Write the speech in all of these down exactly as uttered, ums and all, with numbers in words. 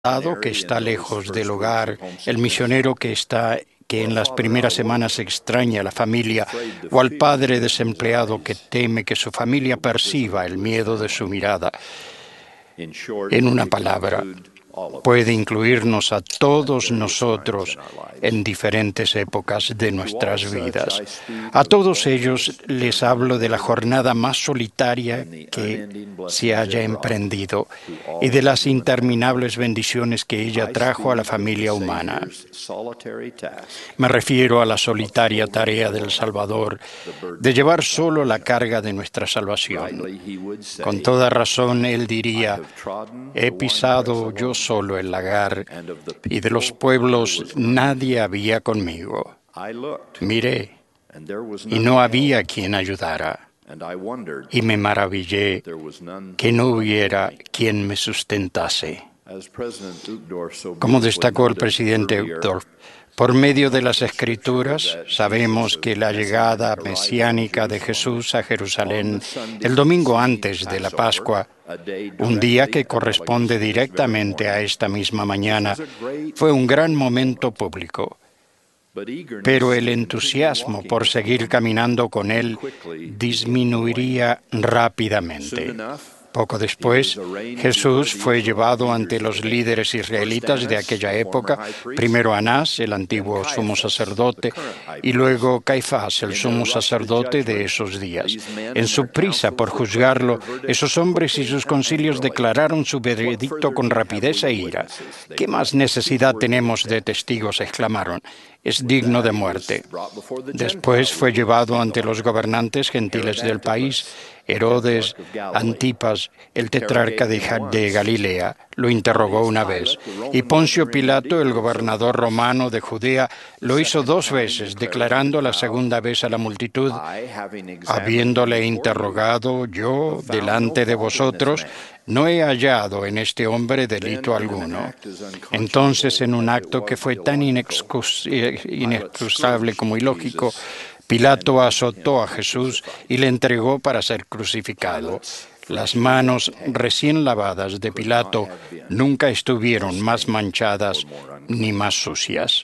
que está lejos del hogar, el misionero que está que en las primeras semanas extraña a la familia, o al padre desempleado que teme que su familia perciba el miedo de su mirada. En una palabra, puede incluirnos a todos nosotros en diferentes épocas de nuestras vidas. A todos ellos les hablo de la jornada más solitaria que se haya emprendido y de las interminables bendiciones que ella trajo a la familia humana. Me refiero a la solitaria tarea del Salvador de llevar solo la carga de nuestra salvación. Con toda razón, él diría: he pisado yo solo el lagar, y de los pueblos nadie había conmigo. Miré, y no había quien ayudara, y me maravillé que no hubiera quien me sustentase. Como destacó el presidente Uchtdorf, por medio de las Escrituras, sabemos que la llegada mesiánica de Jesús a Jerusalén el domingo antes de la Pascua, un día que corresponde directamente a esta misma mañana, fue un gran momento público. Pero el entusiasmo por seguir caminando con él disminuiría rápidamente. Poco después, Jesús fue llevado ante los líderes israelitas de aquella época, primero Anás, el antiguo sumo sacerdote, y luego Caifás, el sumo sacerdote de esos días. En su prisa por juzgarlo, esos hombres y sus concilios declararon su veredicto con rapidez e ira. ¿Qué más necesidad tenemos de testigos?, exclamaron. Es digno de muerte. Después fue llevado ante los gobernantes gentiles del país. Herodes Antipas, el tetrarca de Galilea, lo interrogó una vez, y Poncio Pilato, el gobernador romano de Judea, lo hizo dos veces, declarando la segunda vez a la multitud: habiéndole interrogado yo delante de vosotros, no he hallado en este hombre delito alguno. Entonces, en un acto que fue tan inexcus- inexcusable como ilógico, Pilato azotó a Jesús y le entregó para ser crucificado. Las manos recién lavadas de Pilato nunca estuvieron más manchadas ni más sucias.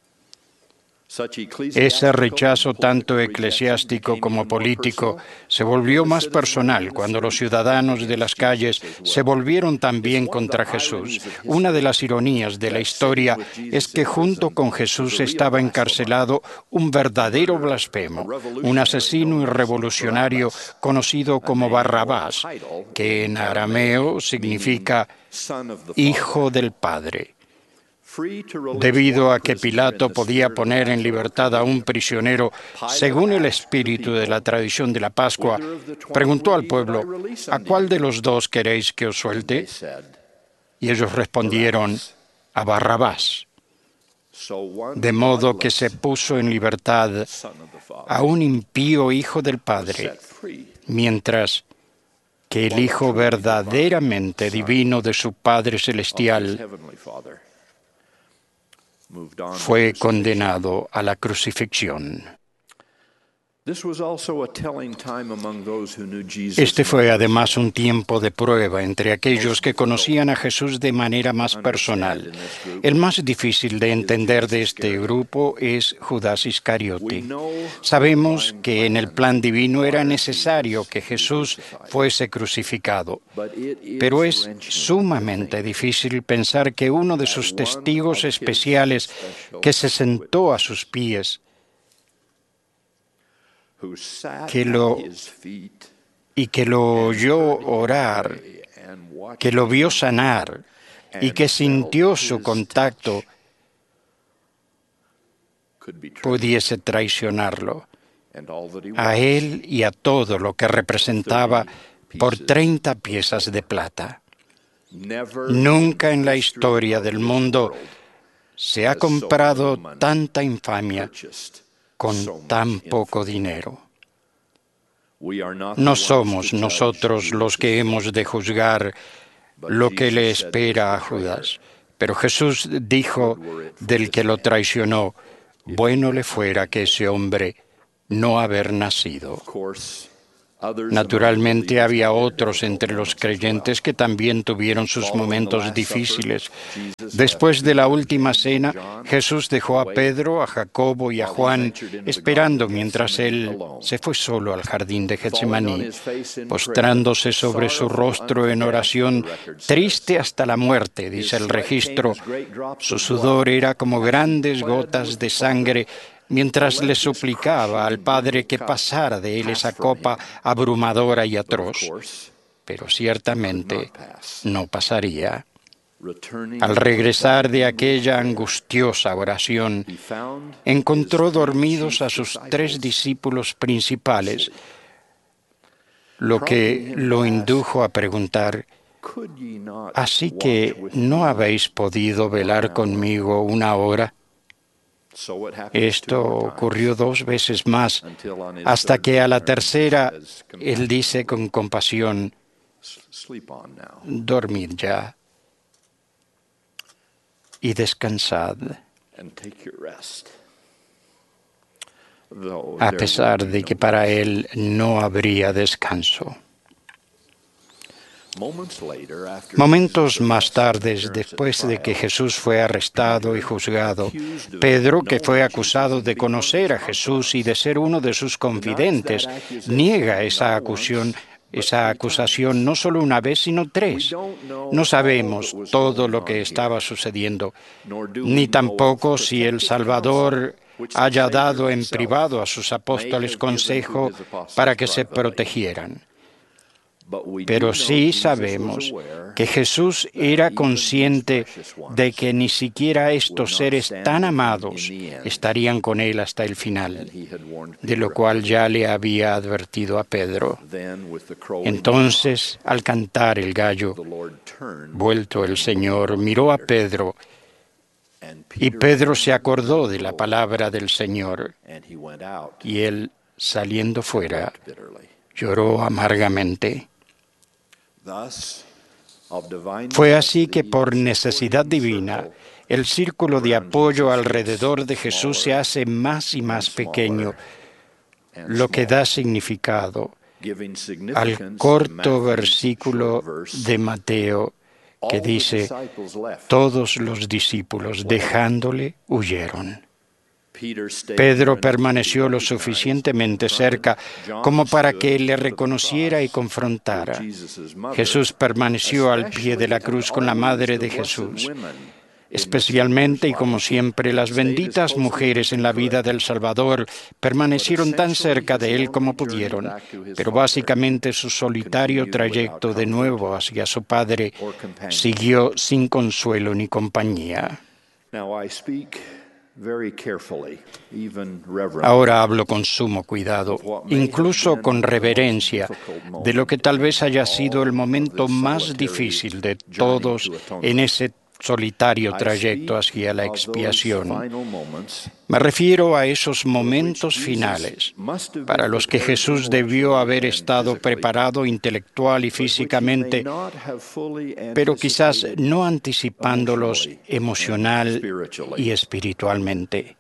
Ese rechazo tanto eclesiástico como político se volvió más personal cuando los ciudadanos de las calles se volvieron también contra Jesús. Una de las ironías de la historia es que junto con Jesús estaba encarcelado un verdadero blasfemo, un asesino y revolucionario conocido como Barrabás, que en arameo significa Hijo del Padre. Debido a que Pilato podía poner en libertad a un prisionero según el espíritu de la tradición de la Pascua, preguntó al pueblo: ¿a cuál de los dos queréis que os suelte? Y ellos respondieron: a Barrabás. De modo que se puso en libertad a un impío hijo del Padre, mientras que el Hijo verdaderamente divino de su Padre Celestial fue condenado a la crucifixión. Este fue además un tiempo de prueba entre aquellos que conocían a Jesús de manera más personal. El más difícil de entender de este grupo es Judas Iscariote. Sabemos que en el plan divino era necesario que Jesús fuese crucificado, pero es sumamente difícil pensar que uno de sus testigos especiales, que se sentó a sus pies, que lo, y que lo oyó orar, que lo vio sanar y que sintió su contacto, pudiese traicionarlo, a él y a todo lo que representaba, por treinta piezas de plata. Nunca en la historia del mundo se ha comprado tanta infamia con tan poco dinero. No somos nosotros los que hemos de juzgar lo que le espera a Judas, pero Jesús dijo del que lo traicionó: bueno le fuera que ese hombre no haber nacido. Naturalmente había otros entre los creyentes que también tuvieron sus momentos difíciles. Después de la última cena, Jesús dejó a Pedro, a Jacobo y a Juan esperando mientras él se fue solo al jardín de Getsemaní, postrándose sobre su rostro en oración, triste hasta la muerte, dice el registro. Su sudor era como grandes gotas de sangre mientras le suplicaba al Padre que pasara de él esa copa abrumadora y atroz. Pero ciertamente no pasaría. Al regresar de aquella angustiosa oración, encontró dormidos a sus tres discípulos principales, lo que lo indujo a preguntar: ¿así que no habéis podido velar conmigo una hora? Esto ocurrió dos veces más, hasta que a la tercera él dice con compasión: dormid ya y descansad. A pesar de que para él no habría descanso. Momentos más tarde, después de que Jesús fue arrestado y juzgado, Pedro, que fue acusado de conocer a Jesús y de ser uno de sus confidentes, niega esa acusación, esa acusación no solo una vez, sino tres. No sabemos todo lo que estaba sucediendo, ni tampoco si el Salvador haya dado en privado a sus apóstoles consejo para que se protegieran. Pero sí sabemos que Jesús era consciente de que ni siquiera estos seres tan amados estarían con él hasta el final, de lo cual ya le había advertido a Pedro. Entonces, al cantar el gallo, vuelto el Señor, miró a Pedro, y Pedro se acordó de la palabra del Señor, y él, saliendo fuera, lloró amargamente. Fue así que por necesidad divina, el círculo de apoyo alrededor de Jesús se hace más y más pequeño, lo que da significado al corto versículo de Mateo que dice: todos los discípulos, dejándole, huyeron. Pedro permaneció lo suficientemente cerca como para que le reconociera y confrontara. Jesús permaneció al pie de la cruz con la madre de Jesús. Especialmente y como siempre, las benditas mujeres en la vida del Salvador permanecieron tan cerca de él como pudieron, pero básicamente su solitario trayecto de nuevo hacia su Padre siguió sin consuelo ni compañía. Ahora hablo con sumo cuidado, incluso con reverencia, de lo que tal vez haya sido el momento más difícil de todos en ese solitario trayecto hacia la expiación. Me refiero a esos momentos finales para los que Jesús debió haber estado preparado intelectual y físicamente, pero quizás no anticipándolos emocional y espiritualmente.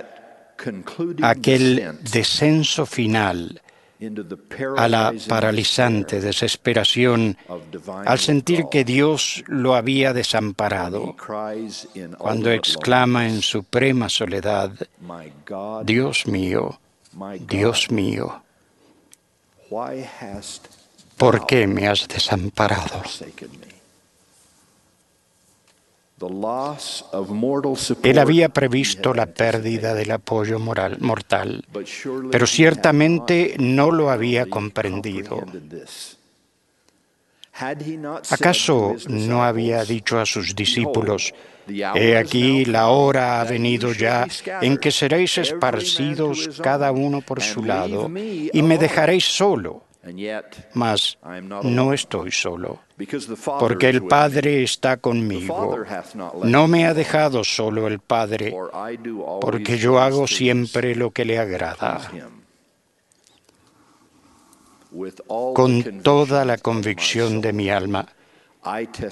Aquel descenso final a la paralizante desesperación al sentir que Dios lo había desamparado, cuando exclama en suprema soledad: Dios mío, Dios mío, ¿por qué me has desamparado? Él había previsto la pérdida del apoyo moral, mortal, pero ciertamente no lo había comprendido. ¿Acaso no había dicho a sus discípulos: he aquí la hora ha venido ya en que seréis esparcidos cada uno por su lado y me dejaréis solo? Mas no estoy solo, porque el Padre está conmigo. No me ha dejado solo el Padre, porque yo hago siempre lo que le agrada. Con toda la convicción de mi alma,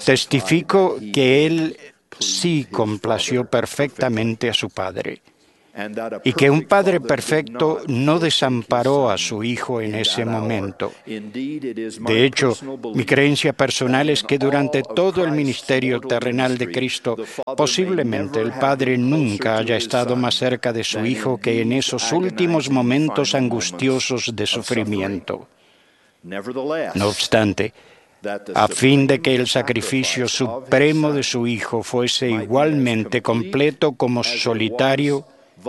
testifico que Él sí complació perfectamente a su Padre, y que un Padre perfecto no desamparó a su Hijo en ese momento. De hecho, mi creencia personal es que durante todo el ministerio terrenal de Cristo, posiblemente el Padre nunca haya estado más cerca de su Hijo que en esos últimos momentos angustiosos de sufrimiento. No obstante, a fin de que el sacrificio supremo de su Hijo fuese igualmente completo como solitario,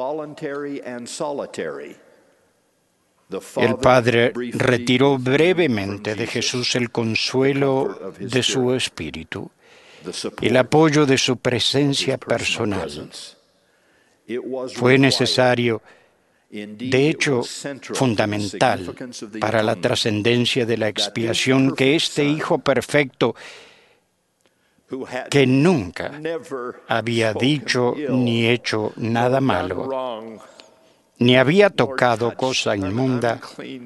el Padre retiró brevemente de Jesús el consuelo de su espíritu, el apoyo de su presencia personal. Fue necesario, de hecho, fundamental para la trascendencia de la expiación, que este Hijo perfecto, que nunca había dicho ni hecho nada malo, ni había tocado cosa inmunda,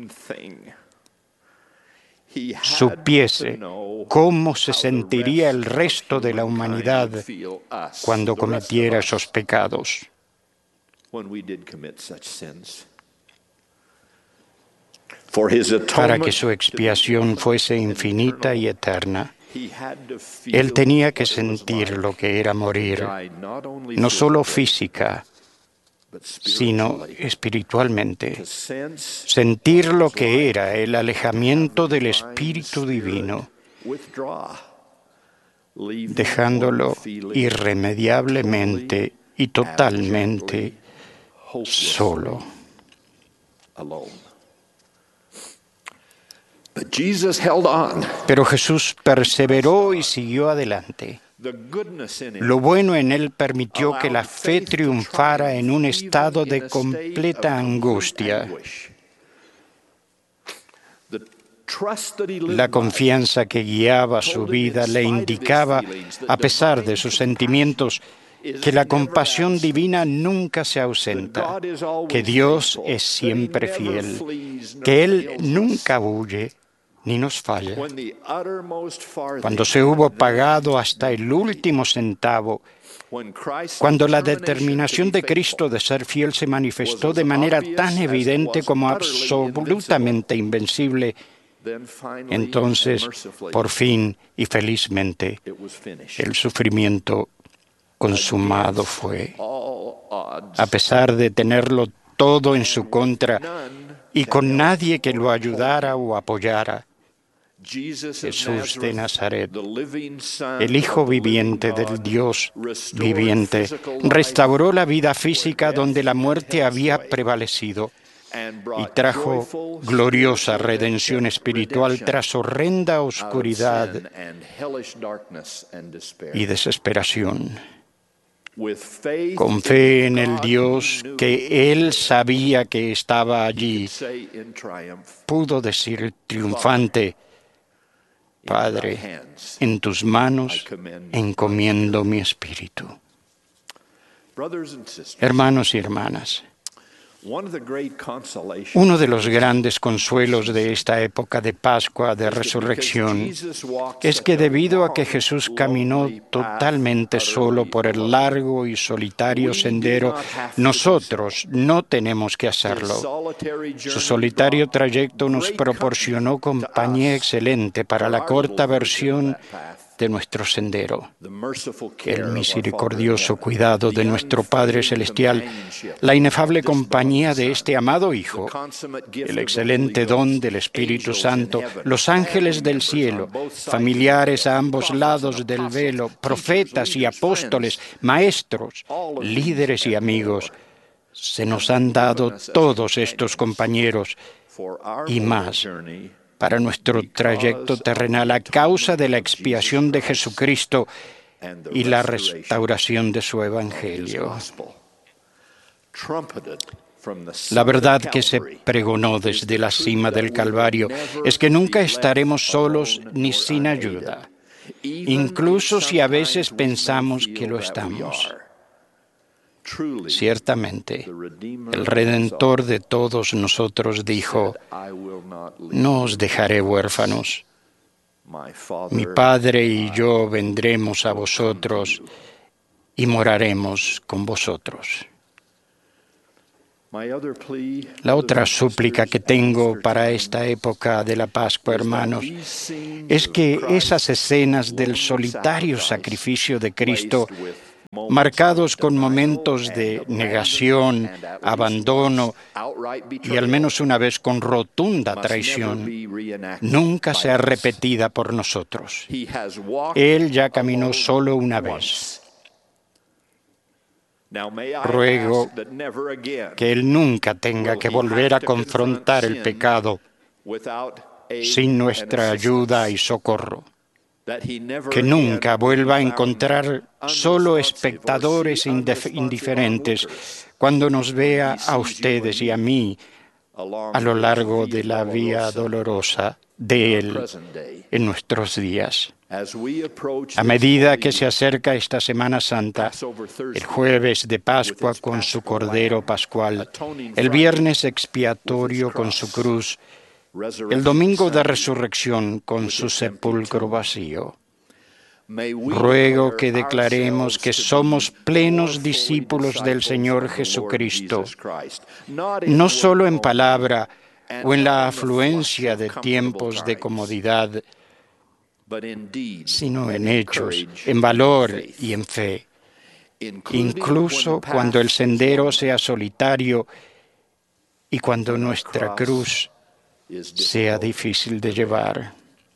supiese cómo se sentiría el resto de la humanidad cuando cometiera esos pecados. Para que su expiación fuese infinita y eterna, Él tenía que sentir lo que era morir, no solo física, sino espiritualmente. Sentir lo que era el alejamiento del Espíritu Divino, dejándolo irremediablemente y totalmente solo. Pero Jesús perseveró y siguió adelante. Lo bueno en él permitió que la fe triunfara en un estado de completa angustia. La confianza que guiaba su vida le indicaba, a pesar de sus sentimientos, que la compasión divina nunca se ausenta, que Dios es siempre fiel, que Él nunca huye ni nos falla. Cuando se hubo pagado hasta el último centavo, cuando la determinación de Cristo de ser fiel se manifestó de manera tan evidente como absolutamente invencible, entonces, por fin y felizmente, el sufrimiento consumado fue. A pesar de tenerlo todo en su contra y con nadie que lo ayudara o apoyara, Jesús de Nazaret, el Hijo viviente del Dios viviente, restauró la vida física donde la muerte había prevalecido y trajo gloriosa redención espiritual tras horrenda oscuridad y desesperación. Con fe en el Dios que Él sabía que estaba allí, pudo decir triunfante: Padre, en tus manos encomiendo mi espíritu. Hermanos y hermanas, uno de los grandes consuelos de esta época de Pascua, de Resurrección, es que debido a que Jesús caminó totalmente solo por el largo y solitario sendero, nosotros no tenemos que hacerlo. Su solitario trayecto nos proporcionó compañía excelente para la corta versión de nuestro sendero. El misericordioso cuidado de nuestro Padre Celestial, la inefable compañía de este amado Hijo, el excelente don del Espíritu Santo, los ángeles del cielo, familiares a ambos lados del velo, profetas y apóstoles, maestros, líderes y amigos, se nos han dado todos estos compañeros y más para nuestro trayecto terrenal a causa de la expiación de Jesucristo y la restauración de su Evangelio. La verdad que se pregonó desde la cima del Calvario es que nunca estaremos solos ni sin ayuda, incluso si a veces pensamos que lo estamos. Ciertamente, el Redentor de todos nosotros dijo: no os dejaré huérfanos. Mi Padre y yo vendremos a vosotros y moraremos con vosotros. La otra súplica que tengo para esta época de la Pascua, hermanos, es que esas escenas del solitario sacrificio de Cristo, marcados con momentos de negación, abandono y al menos una vez con rotunda traición, nunca sea repetida por nosotros. Él ya caminó solo una vez. Ruego que Él nunca tenga que volver a confrontar el pecado sin nuestra ayuda y socorro. Que nunca vuelva a encontrar solo espectadores indiferentes cuando nos vea a ustedes y a mí a lo largo de la vía dolorosa de Él en nuestros días. A medida que se acerca esta Semana Santa, el jueves de Pascua con su Cordero Pascual, el viernes expiatorio con su cruz, el domingo de resurrección con su sepulcro vacío, ruego que declaremos que somos plenos discípulos del Señor Jesucristo, no solo en palabra o en la afluencia de tiempos de comodidad, sino en hechos, en valor y en fe, incluso cuando el sendero sea solitario y cuando nuestra cruz sea difícil de llevar.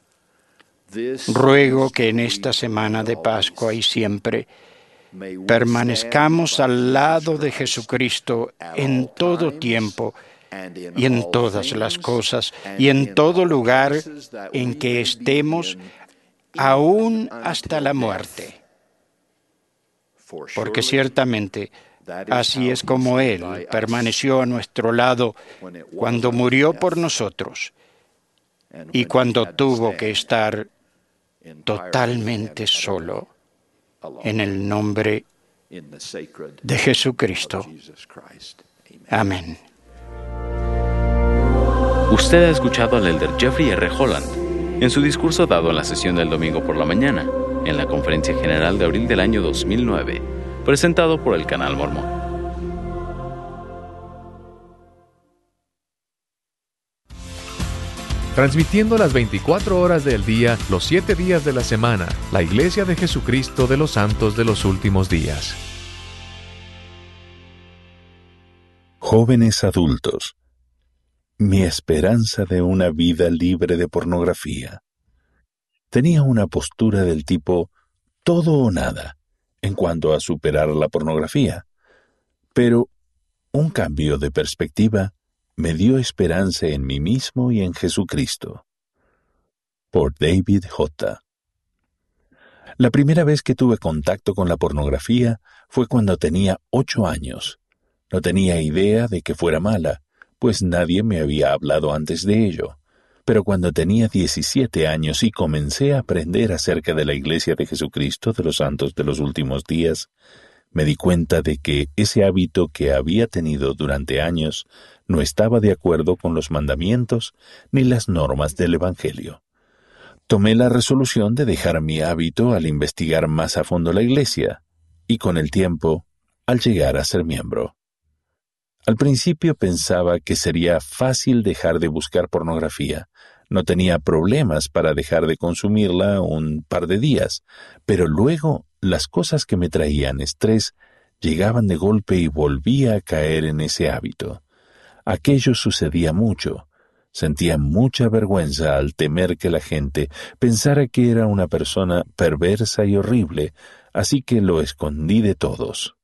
Ruego que en esta semana de Pascua y siempre permanezcamos al lado de Jesucristo en todo tiempo y en todas las cosas y en todo lugar en que estemos, aún hasta la muerte. Porque ciertamente así es como Él permaneció a nuestro lado cuando murió por nosotros y cuando tuvo que estar totalmente solo, en el nombre de Jesucristo. Amén. Usted ha escuchado al elder Jeffrey R. Holland en su discurso dado en la sesión del domingo por la mañana, en la Conferencia General de abril del año dos mil nueve, presentado por el Canal Mormón. Transmitiendo las veinticuatro horas del día, los siete días de la semana, la Iglesia de Jesucristo de los Santos de los Últimos Días. Jóvenes adultos. Mi esperanza de una vida libre de pornografía. Tenía una postura del tipo todo o nada en cuanto a superar la pornografía, pero un cambio de perspectiva me dio esperanza en mí mismo y en Jesucristo. Por David J. La primera vez que tuve contacto con la pornografía fue cuando tenía ocho años. No tenía idea de que fuera mala, pues nadie me había hablado antes de ello. Pero cuando tenía diecisiete años y comencé a aprender acerca de la Iglesia de Jesucristo de los Santos de los Últimos Días, me di cuenta de que ese hábito que había tenido durante años no estaba de acuerdo con los mandamientos ni las normas del Evangelio. Tomé la resolución de dejar mi hábito al investigar más a fondo la Iglesia, y con el tiempo, al llegar a ser miembro. Al principio pensaba que sería fácil dejar de buscar pornografía. No tenía problemas para dejar de consumirla un par de días, pero luego las cosas que me traían estrés llegaban de golpe y volvía a caer en ese hábito. Aquello sucedía mucho. Sentía mucha vergüenza al temer que la gente pensara que era una persona perversa y horrible, así que lo escondí de todos.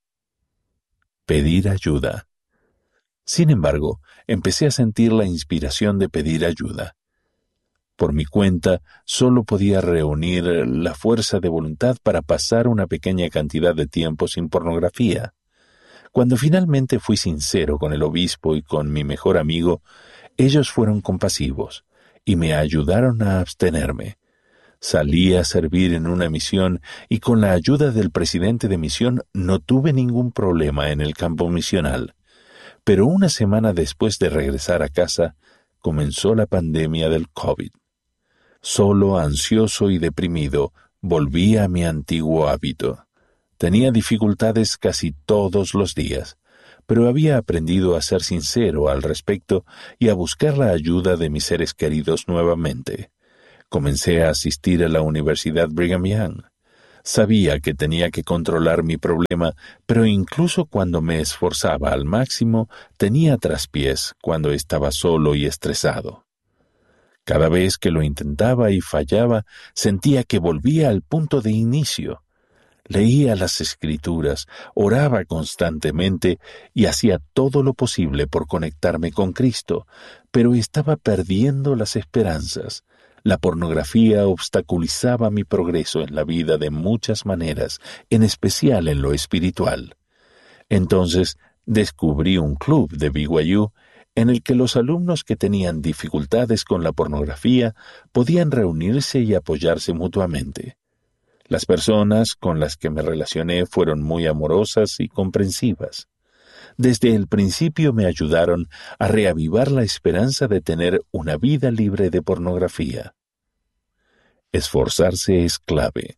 Pedir ayuda. Sin embargo, empecé a sentir la inspiración de pedir ayuda. Por mi cuenta, solo podía reunir la fuerza de voluntad para pasar una pequeña cantidad de tiempo sin pornografía. Cuando finalmente fui sincero con el obispo y con mi mejor amigo, ellos fueron compasivos y me ayudaron a abstenerme. Salí a servir en una misión y con la ayuda del presidente de misión no tuve ningún problema en el campo misional. Pero una semana después de regresar a casa, comenzó la pandemia del COVID. Solo, ansioso y deprimido, volví a mi antiguo hábito. Tenía dificultades casi todos los días. pero había aprendido a ser sincero al respecto y a buscar la ayuda de mis seres queridos nuevamente. Comencé a asistir a la Universidad Brigham Young. Sabía que tenía que controlar mi problema, pero incluso cuando me esforzaba al máximo, tenía traspiés cuando estaba solo y estresado. Cada vez que lo intentaba y fallaba, sentía que volvía al punto de inicio. Leía las Escrituras, oraba constantemente y hacía todo lo posible por conectarme con Cristo, pero estaba perdiendo las esperanzas. La pornografía obstaculizaba mi progreso en la vida de muchas maneras, en especial en lo espiritual. Entonces descubrí un club de B Y U en el que los alumnos que tenían dificultades con la pornografía podían reunirse y apoyarse mutuamente. Las personas con las que me relacioné fueron muy amorosas y comprensivas. Desde el principio me ayudaron a reavivar la esperanza de tener una vida libre de pornografía. Esforzarse es clave.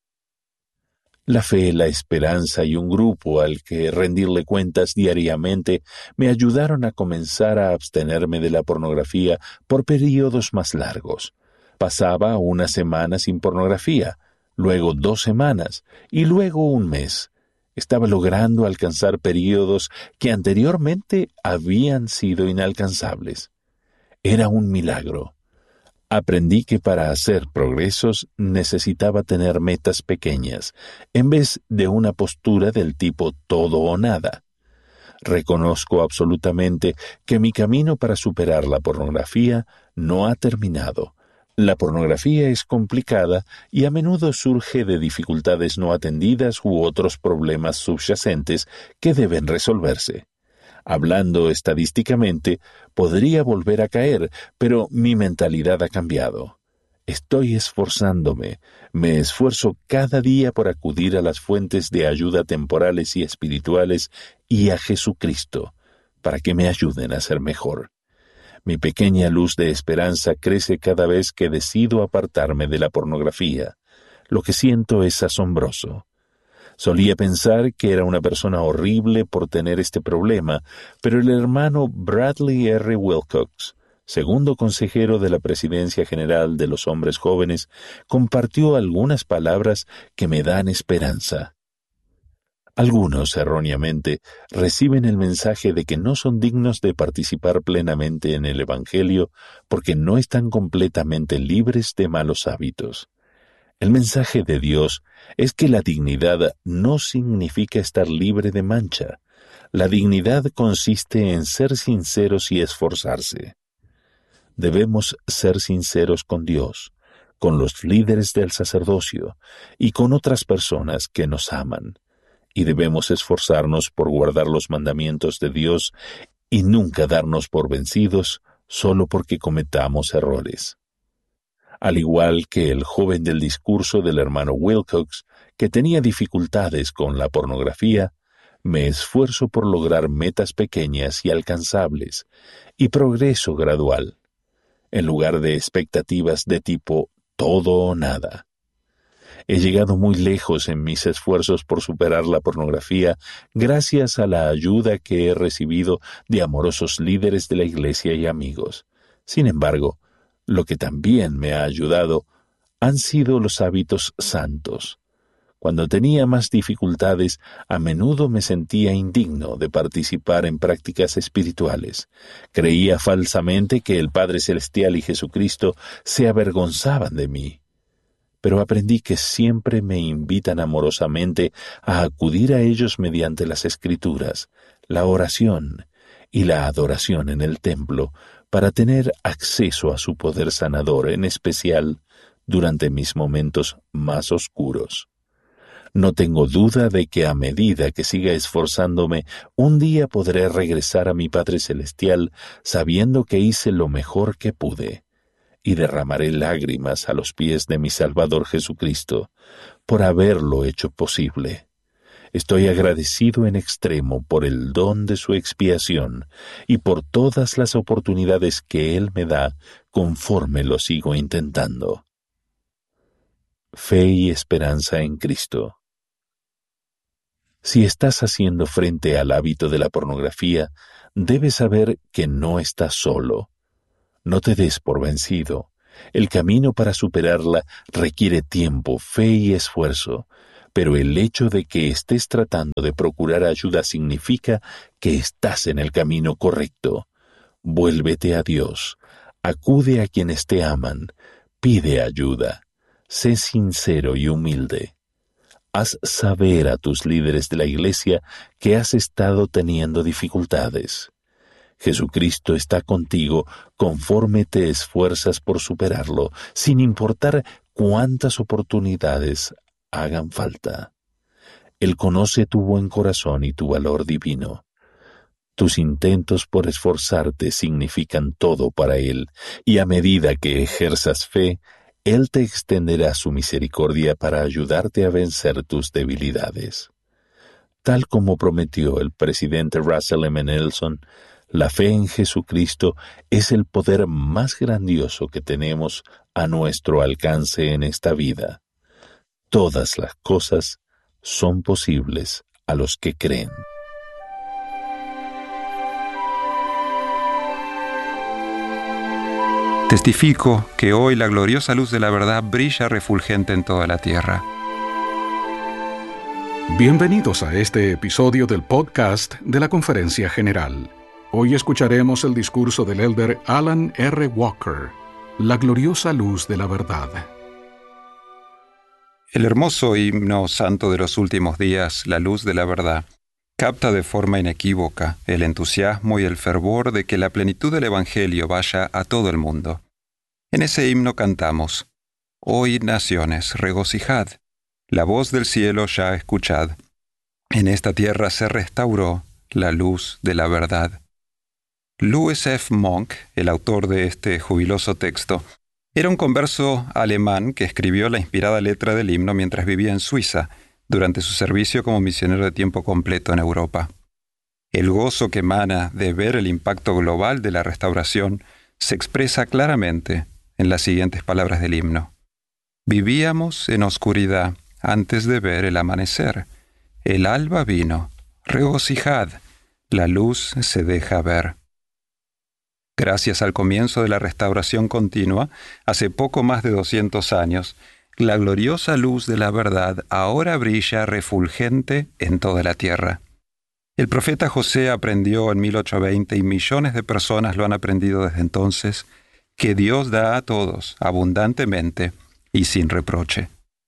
La fe, la esperanza y un grupo al que rendirle cuentas diariamente me ayudaron a comenzar a abstenerme de la pornografía por períodos más largos. Pasaba una semana sin pornografía, luego dos semanas y luego un mes. Estaba logrando alcanzar períodos que anteriormente habían sido inalcanzables. Era un milagro. Aprendí que para hacer progresos necesitaba tener metas pequeñas, en vez de una postura del tipo todo o nada. Reconozco absolutamente que mi camino para superar la pornografía no ha terminado. La pornografía es complicada y a menudo surge de dificultades no atendidas u otros problemas subyacentes que deben resolverse. Hablando estadísticamente, podría volver a caer, pero mi mentalidad ha cambiado. Estoy esforzándome, me esfuerzo cada día por acudir a las fuentes de ayuda temporales y espirituales y a Jesucristo, para que me ayuden a ser mejor. Mi pequeña luz de esperanza crece cada vez que decido apartarme de la pornografía. Lo que siento es asombroso. Solía pensar que era una persona horrible por tener este problema, pero el hermano Bradley R. Wilcox, segundo consejero de la Presidencia General de los Hombres Jóvenes, compartió algunas palabras que me dan esperanza. Algunos, erróneamente, reciben el mensaje de que no son dignos de participar plenamente en el Evangelio porque no están completamente libres de malos hábitos. El mensaje de Dios es que la dignidad no significa estar libre de mancha. La dignidad consiste en ser sinceros y esforzarse. Debemos ser sinceros con Dios, con los líderes del sacerdocio y con otras personas que nos aman. Y debemos esforzarnos por guardar los mandamientos de Dios y nunca darnos por vencidos solo porque cometamos errores. Al igual que el joven del discurso del hermano Wilcox, que tenía dificultades con la pornografía, me esfuerzo por lograr metas pequeñas y alcanzables, y progreso gradual, en lugar de expectativas de tipo todo o nada. He llegado muy lejos en mis esfuerzos por superar la pornografía gracias a la ayuda que he recibido de amorosos líderes de la iglesia y amigos. Sin embargo, lo que también me ha ayudado han sido los hábitos santos. Cuando tenía más dificultades, a menudo me sentía indigno de participar en prácticas espirituales. Creía falsamente que el Padre Celestial y Jesucristo se avergonzaban de mí. Pero aprendí que siempre me invitan amorosamente a acudir a ellos mediante las Escrituras, la oración y la adoración en el templo, para tener acceso a su poder sanador, en especial durante mis momentos más oscuros. No tengo duda de que a medida que siga esforzándome, un día podré regresar a mi Padre Celestial sabiendo que hice lo mejor que pude, y derramaré lágrimas a los pies de mi Salvador Jesucristo por haberlo hecho posible. Estoy agradecido en extremo por el don de su expiación y por todas las oportunidades que Él me da conforme lo sigo intentando. Fe y esperanza en Cristo. Si estás haciendo frente al hábito de la pornografía, debes saber que no estás solo. No te des por vencido. El camino para superarla requiere tiempo, fe y esfuerzo, pero el hecho de que estés tratando de procurar ayuda significa que estás en el camino correcto. Vuélvete a Dios, acude a quienes te aman, pide ayuda, sé sincero y humilde. Haz saber a tus líderes de la iglesia que has estado teniendo dificultades. Jesucristo está contigo conforme te esfuerzas por superarlo, sin importar cuántas oportunidades hagan falta. Él conoce tu buen corazón y tu valor divino. Tus intentos por esforzarte significan todo para Él, y a medida que ejerzas fe, Él te extenderá su misericordia para ayudarte a vencer tus debilidades. Tal como prometió el presidente Russell M. Nelson, la fe en Jesucristo es el poder más grandioso que tenemos a nuestro alcance en esta vida. Todas las cosas son posibles a los que creen. Testifico que hoy la gloriosa luz de la verdad brilla refulgente en toda la tierra. Bienvenidos a este episodio del podcast de la Conferencia General. Hoy escucharemos el discurso del elder Alan R. Walker, La gloriosa luz de la verdad. El hermoso himno santo de los últimos días, La luz de la verdad, capta de forma inequívoca el entusiasmo y el fervor de que la plenitud del Evangelio vaya a todo el mundo. En ese himno cantamos: Oíd naciones, regocijad, la voz del cielo ya escuchad. En esta tierra se restauró la luz de la verdad. Louis F. Monk, el autor de este jubiloso texto, era un converso alemán que escribió la inspirada letra del himno mientras vivía en Suiza, durante su servicio como misionero de tiempo completo en Europa. El gozo que emana de ver el impacto global de la restauración se expresa claramente en las siguientes palabras del himno. Vivíamos en oscuridad antes de ver el amanecer. El alba vino. Regocijad. La luz se deja ver. Gracias al comienzo de la restauración continua, hace poco más de doscientos años, la gloriosa luz de la verdad ahora brilla refulgente en toda la tierra. El profeta José aprendió en mil ochocientos veinte, y millones de personas lo han aprendido desde entonces, que Dios da a todos abundantemente y sin reproche.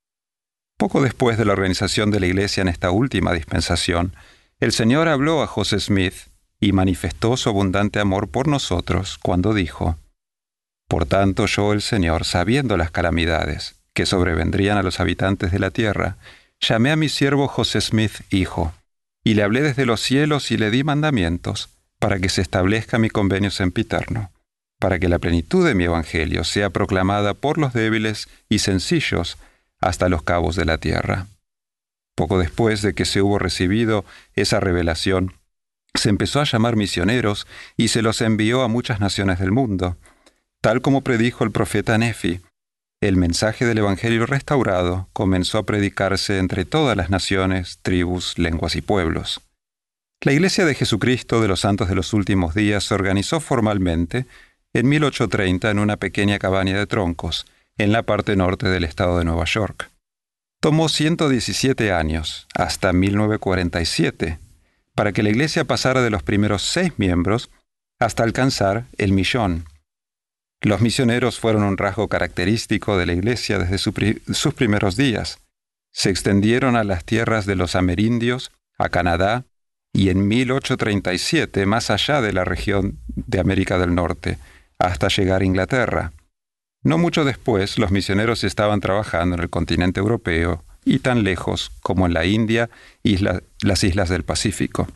Poco después de la organización de la Iglesia en esta última dispensación, el Señor habló a José Smith y manifestó su abundante amor por nosotros cuando dijo: Por tanto yo, el Señor, sabiendo las calamidades que sobrevendrían a los habitantes de la tierra, llamé a mi siervo José Smith, hijo, y le hablé desde los cielos y le di mandamientos para que se establezca mi convenio sempiterno, para que la plenitud de mi evangelio sea proclamada por los débiles y sencillos hasta los cabos de la tierra. Poco después de que se hubo recibido esa revelación, se empezó a llamar misioneros y se los envió a muchas naciones del mundo. Tal como predijo el profeta Nefi, el mensaje del Evangelio restaurado comenzó a predicarse entre todas las naciones, tribus, lenguas y pueblos. La Iglesia de Jesucristo de los Santos de los Últimos Días se organizó formalmente en mil ochocientos treinta en una pequeña cabaña de troncos, en la parte norte del estado de Nueva York. Tomó ciento diecisiete años, hasta mil novecientos cuarenta y siete, para que la Iglesia pasara de los primeros seis miembros hasta alcanzar el millón. Los misioneros fueron un rasgo característico de la Iglesia desde su pri- sus primeros días. Se extendieron a las tierras de los amerindios, a Canadá, y en mil ochocientos treinta y siete más allá de la región de América del Norte, hasta llegar a Inglaterra. No mucho después, los misioneros estaban trabajando en el continente europeo y tan lejos como en la India y la, las islas del Pacífico.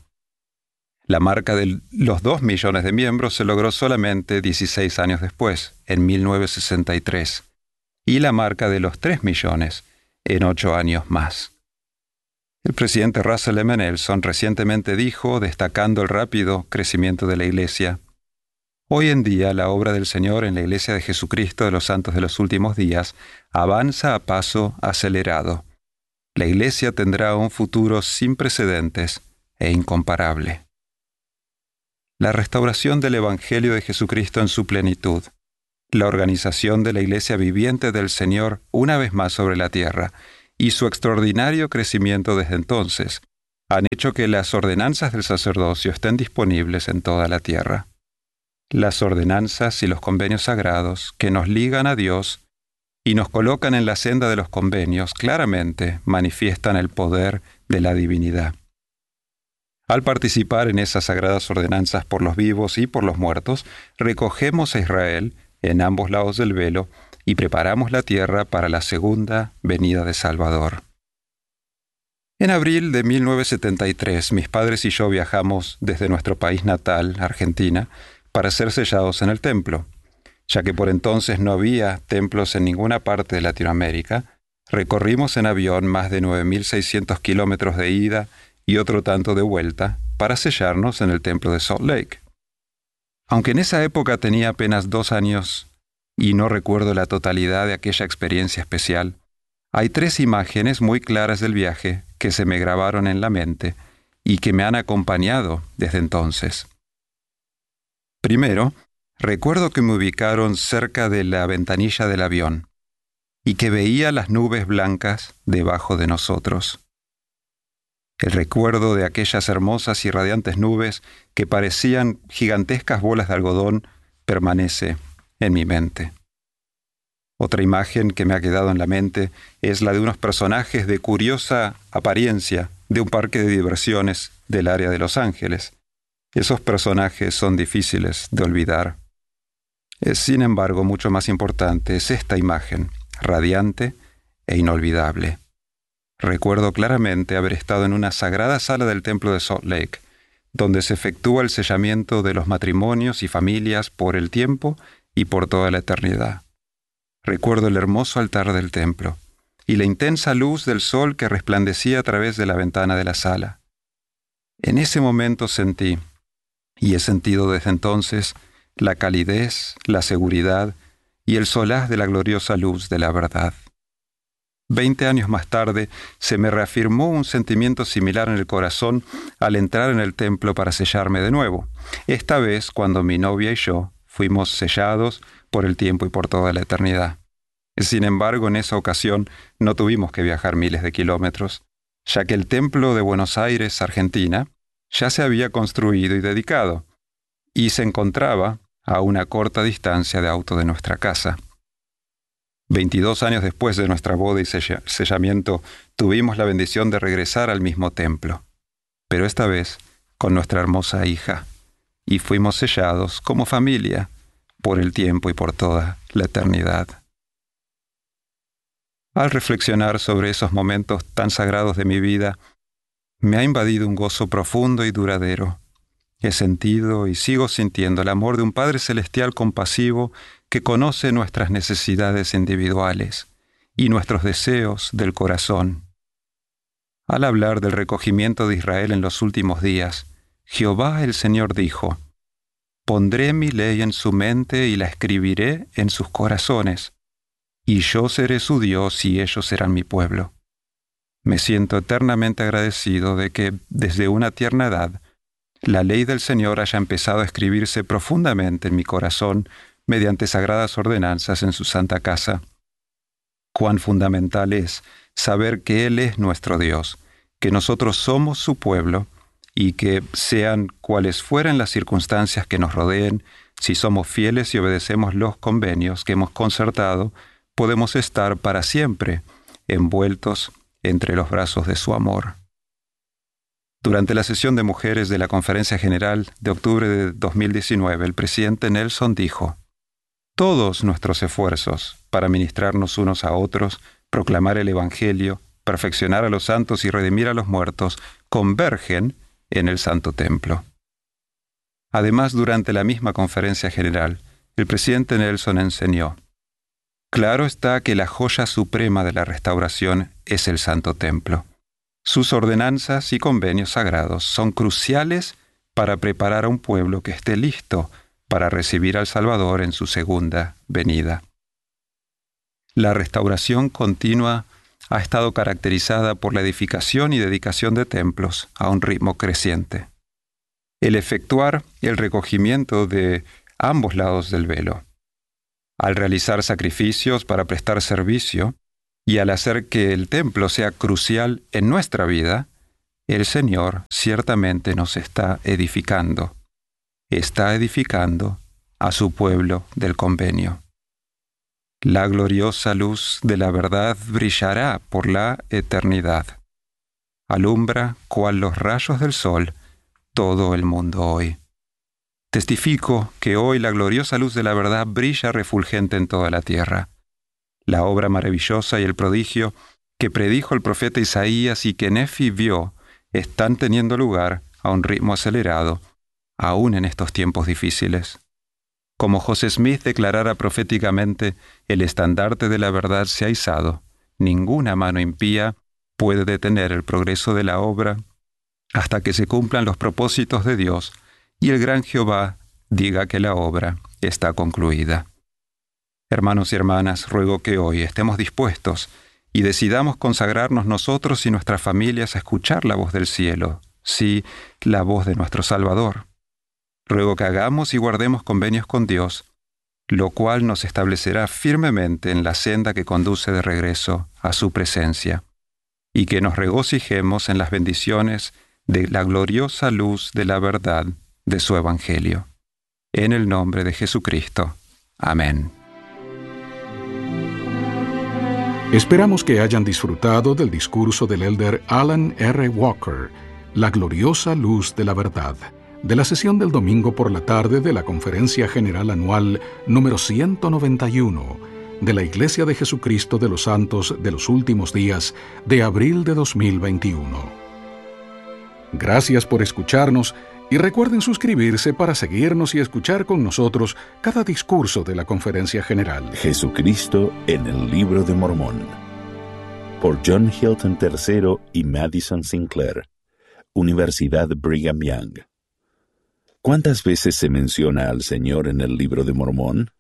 La marca de los dos millones de miembros se logró solamente dieciséis años después, en mil novecientos sesenta y tres, y la marca de los tres millones en ocho años más. El presidente Russell M. Nelson recientemente dijo, destacando el rápido crecimiento de la Iglesia: Hoy en día la obra del Señor en la Iglesia de Jesucristo de los Santos de los Últimos Días avanza a paso acelerado. la Iglesia tendrá un futuro sin precedentes e incomparable. La restauración del Evangelio de Jesucristo en su plenitud, la organización de la Iglesia viviente del Señor una vez más sobre la tierra y su extraordinario crecimiento desde entonces han hecho que las ordenanzas del sacerdocio estén disponibles en toda la tierra. Las ordenanzas y los convenios sagrados que nos ligan a Dios y nos colocan en la senda de los convenios claramente manifiestan el poder de la divinidad. Al participar en esas sagradas ordenanzas por los vivos y por los muertos, recogemos a Israel en ambos lados del velo y preparamos la tierra para la segunda venida de Salvador. En abril de mil novecientos setenta y tres, mis padres y yo viajamos desde nuestro país natal, Argentina, para ser sellados en el templo. Ya que por entonces no había templos en ninguna parte de Latinoamérica, recorrimos en avión más de nueve mil seiscientos kilómetros de ida y otro tanto de vuelta para sellarnos en el templo de Salt Lake. Aunque en esa época tenía apenas dos años y no recuerdo la totalidad de aquella experiencia especial, hay tres imágenes muy claras del viaje que se me grabaron en la mente y que me han acompañado desde entonces. Primero, recuerdo que me ubicaron cerca de la ventanilla del avión y que veía las nubes blancas debajo de nosotros. El recuerdo de aquellas hermosas y radiantes nubes que parecían gigantescas bolas de algodón permanece en mi mente. Otra imagen que me ha quedado en la mente es la de unos personajes de curiosa apariencia de un parque de diversiones del área de Los Ángeles. Esos personajes son difíciles de olvidar. Sin embargo, mucho más importante es esta imagen, radiante e inolvidable. Recuerdo claramente haber estado en una sagrada sala del templo de Salt Lake, donde se efectúa el sellamiento de los matrimonios y familias por el tiempo y por toda la eternidad. Recuerdo el hermoso altar del templo y la intensa luz del sol que resplandecía a través de la ventana de la sala. En ese momento sentí, y he sentido desde entonces, la calidez, la seguridad y el solaz de la gloriosa luz de la verdad. Veinte años más tarde, se me reafirmó un sentimiento similar en el corazón al entrar en el templo para sellarme de nuevo, esta vez cuando mi novia y yo fuimos sellados por el tiempo y por toda la eternidad. Sin embargo, en esa ocasión no tuvimos que viajar miles de kilómetros, ya que el templo de Buenos Aires, Argentina, ya se había construido y dedicado, y se encontraba a una corta distancia de auto de nuestra casa. Veintidós años después de nuestra boda y sellamiento, tuvimos la bendición de regresar al mismo templo, pero esta vez con nuestra hermosa hija, y fuimos sellados como familia por el tiempo y por toda la eternidad. Al reflexionar sobre esos momentos tan sagrados de mi vida, me ha invadido un gozo profundo y duradero. He sentido y sigo sintiendo el amor de un Padre Celestial compasivo que conoce nuestras necesidades individuales y nuestros deseos del corazón. Al hablar del recogimiento de Israel en los últimos días, Jehová el Señor dijo: «Pondré mi ley en su mente y la escribiré en sus corazones, y yo seré su Dios y ellos serán mi pueblo». Me siento eternamente agradecido de que, desde una tierna edad, la ley del Señor haya empezado a escribirse profundamente en mi corazón mediante sagradas ordenanzas en su santa casa. Cuán fundamental es saber que Él es nuestro Dios, que nosotros somos su pueblo y que, sean cuales fueran las circunstancias que nos rodeen, si somos fieles y obedecemos los convenios que hemos concertado, podemos estar para siempre envueltos entre los brazos de su amor. Durante la sesión de mujeres de la Conferencia General de octubre de dos mil diecinueve, el presidente Nelson dijo: «Todos nuestros esfuerzos para ministrarnos unos a otros, proclamar el Evangelio, perfeccionar a los santos y redimir a los muertos, convergen en el Santo Templo». Además, durante la misma Conferencia General, el presidente Nelson enseñó: «Claro está que la joya suprema de la restauración es el Santo Templo. Sus ordenanzas y convenios sagrados son cruciales para preparar a un pueblo que esté listo para recibir al Salvador en su segunda venida». La restauración continua ha estado caracterizada por la edificación y dedicación de templos a un ritmo creciente. El efectuar el recogimiento de ambos lados del velo, al realizar sacrificios para prestar servicio y al hacer que el templo sea crucial en nuestra vida, el Señor ciertamente nos está edificando. Está edificando a su pueblo del convenio. La gloriosa luz de la verdad brillará por la eternidad. Alumbra, cual los rayos del sol, todo el mundo hoy. Testifico que hoy la gloriosa luz de la verdad brilla refulgente en toda la tierra. La obra maravillosa y el prodigio que predijo el profeta Isaías y que Nefi vio están teniendo lugar a un ritmo acelerado, aún en estos tiempos difíciles. Como José Smith declarara proféticamente, el estandarte de la verdad se ha izado. Ninguna mano impía puede detener el progreso de la obra hasta que se cumplan los propósitos de Dios y el gran Jehová diga que la obra está concluida. Hermanos y hermanas, ruego que hoy estemos dispuestos y decidamos consagrarnos nosotros y nuestras familias a escuchar la voz del cielo, sí, la voz de nuestro Salvador. Ruego que hagamos y guardemos convenios con Dios, lo cual nos establecerá firmemente en la senda que conduce de regreso a su presencia, y que nos regocijemos en las bendiciones de la gloriosa luz de la verdad de su Evangelio. En el nombre de Jesucristo. Amén. Esperamos que hayan disfrutado del discurso del elder Alan R. Walker, La gloriosa luz de la verdad, de la sesión del domingo por la tarde de la Conferencia General Anual número ciento noventa y uno de la Iglesia de Jesucristo de los Santos de los Últimos Días de abril de dos mil veintiuno. Gracias por escucharnos y recuerden suscribirse para seguirnos y escuchar con nosotros cada discurso de la Conferencia General. Jesucristo en el Libro de Mormón, por John Hilton tercero y Madison Sinclair, Universidad Brigham Young. ¿Cuántas veces se menciona al Señor en el Libro de Mormón?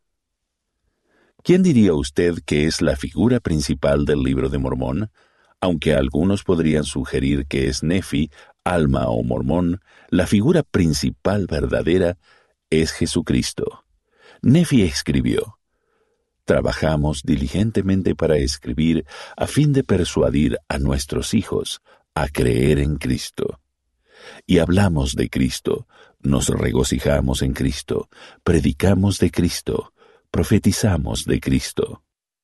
¿Quién diría usted que es la figura principal del Libro de Mormón? Aunque algunos podrían sugerir que es Nefi, Alma o Mormón, la figura principal verdadera es Jesucristo. Nefi escribió: «Trabajamos diligentemente para escribir a fin de persuadir a nuestros hijos a creer en Cristo. Y hablamos de Cristo, nos regocijamos en Cristo, predicamos de Cristo, profetizamos de Cristo».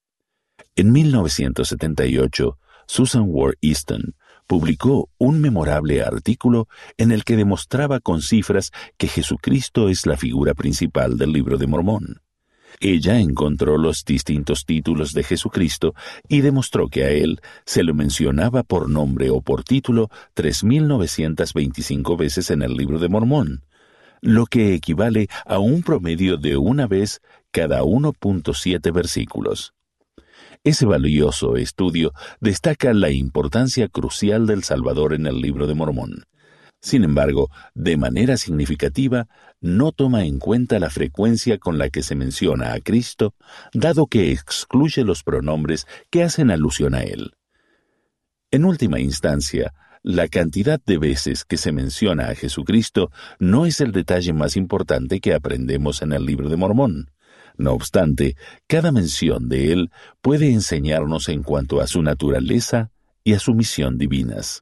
En mil novecientos setenta y ocho, Susan Ward Easton publicó un memorable artículo en el que demostraba con cifras que Jesucristo es la figura principal del Libro de Mormón. Ella encontró los distintos títulos de Jesucristo y demostró que a él se lo mencionaba por nombre o por título tres mil novecientas veinticinco veces en el Libro de Mormón, lo que equivale a un promedio de una vez cada uno punto siete versículos. Ese valioso estudio destaca la importancia crucial del Salvador en el Libro de Mormón. Sin embargo, de manera significativa, no toma en cuenta la frecuencia con la que se menciona a Cristo, dado que excluye los pronombres que hacen alusión a Él. En última instancia, la cantidad de veces que se menciona a Jesucristo no es el detalle más importante que aprendemos en el Libro de Mormón. No obstante, cada mención de Él puede enseñarnos en cuanto a su naturaleza y a su misión divinas.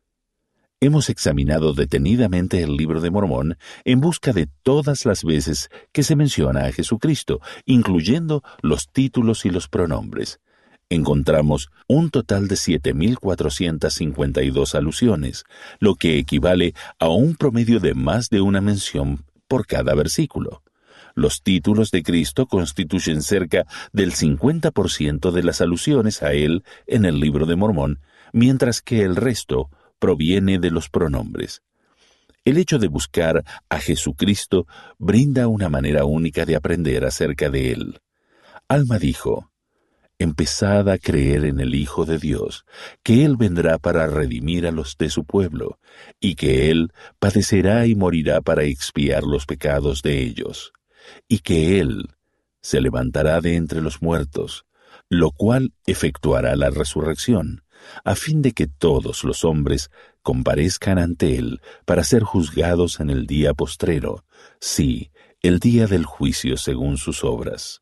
Hemos examinado detenidamente el Libro de Mormón en busca de todas las veces que se menciona a Jesucristo, incluyendo los títulos y los pronombres. Encontramos un total de siete mil cuatrocientas cincuenta y dos alusiones, lo que equivale a un promedio de más de una mención por cada versículo. Los títulos de Cristo constituyen cerca del cincuenta por ciento de las alusiones a Él en el Libro de Mormón, mientras que el resto proviene de los pronombres. El hecho de buscar a Jesucristo brinda una manera única de aprender acerca de Él. Alma dijo: «Empezad a creer en el Hijo de Dios, que Él vendrá para redimir a los de su pueblo, y que Él padecerá y morirá para expiar los pecados de ellos, y que Él se levantará de entre los muertos, lo cual efectuará la resurrección, a fin de que todos los hombres comparezcan ante Él para ser juzgados en el día postrero, sí, el día del juicio según sus obras.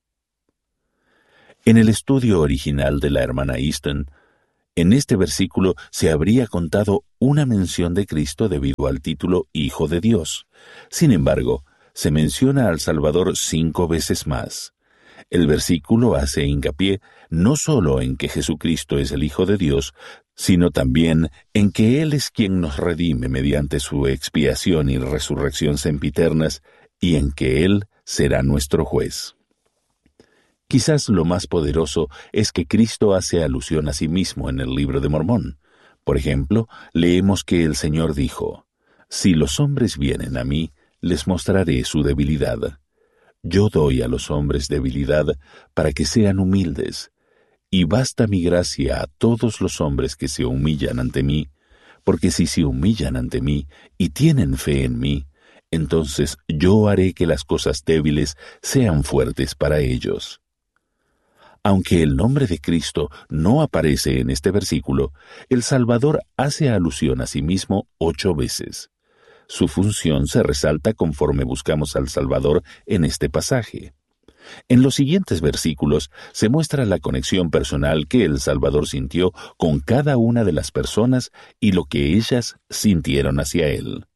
En el estudio original de la hermana Easton, en este versículo se habría contado una mención de Cristo debido al título Hijo de Dios. Sin embargo, se menciona al Salvador cinco veces más. El versículo hace hincapié no solo en que Jesucristo es el Hijo de Dios, sino también en que Él es quien nos redime mediante su expiación y resurrección sempiternas, y en que Él será nuestro juez. Quizás lo más poderoso es que Cristo hace alusión a sí mismo en el Libro de Mormón. Por ejemplo, leemos que el Señor dijo: «Si los hombres vienen a mí, les mostraré su debilidad. Yo doy a los hombres debilidad para que sean humildes, y basta mi gracia a todos los hombres que se humillan ante mí, porque si se humillan ante mí y tienen fe en mí, entonces yo haré que las cosas débiles sean fuertes para ellos». Aunque el nombre de Cristo no aparece en este versículo, el Salvador hace alusión a sí mismo ocho veces. Su función se resalta conforme buscamos al Salvador en este pasaje. En los siguientes versículos se muestra la conexión personal que el Salvador sintió con cada una de las personas y lo que ellas sintieron hacia Él.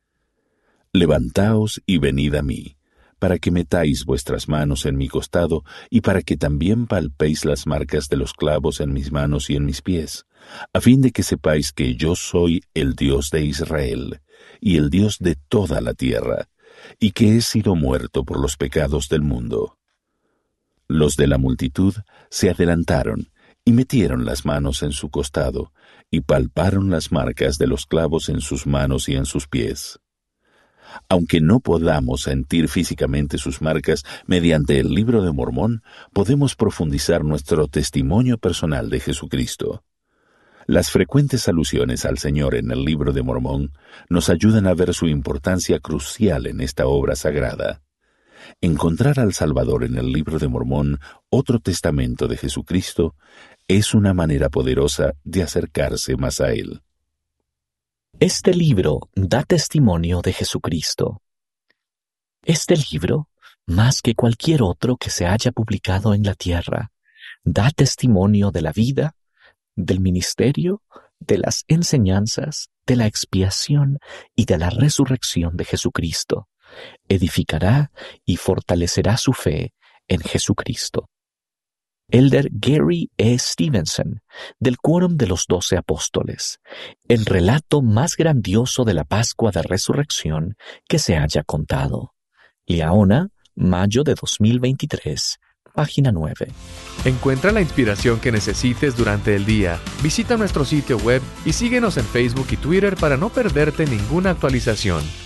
«Levantaos y venid a mí, para que metáis vuestras manos en mi costado y para que también palpéis las marcas de los clavos en mis manos y en mis pies, a fin de que sepáis que yo soy el Dios de Israel y el Dios de toda la tierra, y que he sido muerto por los pecados del mundo». Los de la multitud se adelantaron y metieron las manos en su costado y palparon las marcas de los clavos en sus manos y en sus pies. Aunque no podamos sentir físicamente sus marcas mediante el Libro de Mormón, podemos profundizar nuestro testimonio personal de Jesucristo. Las frecuentes alusiones al Señor en el Libro de Mormón nos ayudan a ver su importancia crucial en esta obra sagrada. Encontrar al Salvador en el Libro de Mormón, otro testamento de Jesucristo, es una manera poderosa de acercarse más a Él. Este libro da testimonio de Jesucristo. Este libro, más que cualquier otro que se haya publicado en la tierra, da testimonio de la vida, del ministerio, de las enseñanzas, de la expiación y de la resurrección de Jesucristo. Edificará y fortalecerá su fe en Jesucristo. Elder Gary E. Stevenson, del Quórum de los Doce Apóstoles, el relato más grandioso de la Pascua de Resurrección que se haya contado. Liaona, mayo de dos mil veintitrés, página nueve. Encuentra la inspiración que necesites durante el día. Visita nuestro sitio web y síguenos en Facebook y Twitter para no perderte ninguna actualización.